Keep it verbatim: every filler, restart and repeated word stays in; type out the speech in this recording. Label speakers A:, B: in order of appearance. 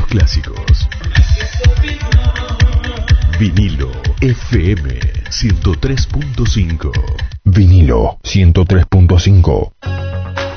A: clásicos. Vinilo F M ciento tres punto cinco.
B: Vinilo ciento tres punto cinco.